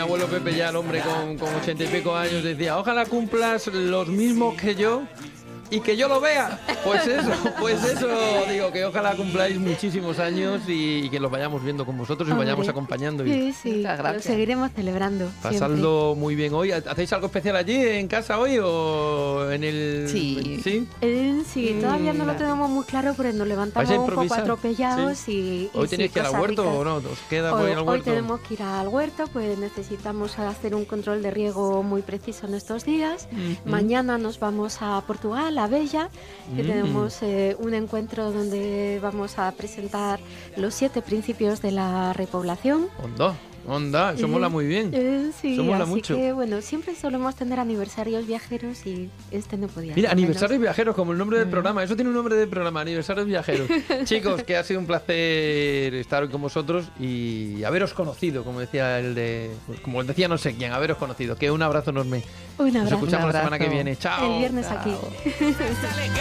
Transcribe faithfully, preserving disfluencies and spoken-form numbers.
Mi abuelo Pepe, ya el hombre con, con ochenta y pico años, decía, ojalá cumplas los mismos que yo y que yo lo vea. Pues eso, pues eso, digo, que ojalá cumpláis muchísimos años y, y que los vayamos viendo con vosotros y Hombre, vayamos acompañando. Y sí, sí, lo seguiremos celebrando. pasadlo muy bien hoy. ¿Hacéis algo especial allí en casa hoy o en el...? Sí. ¿Sí? Eh, sí, todavía no lo Mm. tenemos muy claro, pero nos levantamos ¿Vais a un poco improvisar? atropellados Sí. y, y ¿Hoy sí, tenéis que ir al cosas huerto ricas. o no? ¿Os queda Hoy, hoy al hoy huerto? tenemos que ir al huerto, pues necesitamos hacer un control de riego muy preciso en estos días. Mm. Mañana nos vamos a Portugal, a Bella, que Mm. tenemos eh, un encuentro donde vamos a presentar los siete principios de la repoblación. Onda, onda, eso Eh, mola muy bien. eh, sí, Eso mola así mucho. que bueno, siempre solemos tener aniversarios viajeros y este no podía Mira, ser menos. aniversarios viajeros, como el nombre del programa. Eso tiene un nombre de programa, aniversarios viajeros. Chicos, que ha sido un placer estar hoy con vosotros y haberos conocido, como decía el de, como decía no sé quién, haberos conocido. Que un abrazo enorme. Un Nos abrazo. escuchamos Un la semana que abrazo. viene. Chao. El viernes aquí. Chao.